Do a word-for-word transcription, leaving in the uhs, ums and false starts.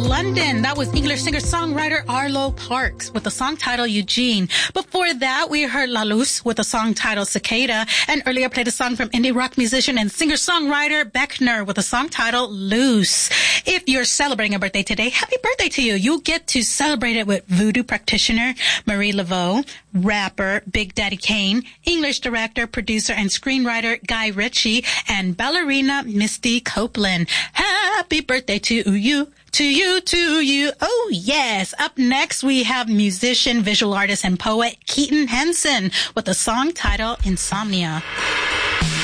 London. That was English singer-songwriter Arlo Parks with the song titled Eugene. Before that, we heard La Luz with the song titled Cicada, and earlier played a song from indie rock musician and singer-songwriter Beckner with the song titled Loose. If you're celebrating a birthday today, happy birthday to you. You get to celebrate it with voodoo practitioner Marie Laveau, rapper Big Daddy Kane, English director, producer, and screenwriter Guy Ritchie, and ballerina Misty Copeland. Happy birthday to you. To you, to you. Oh, yes. Up next, we have musician, visual artist, and poet Keaton Henson with a song titled Insomnia.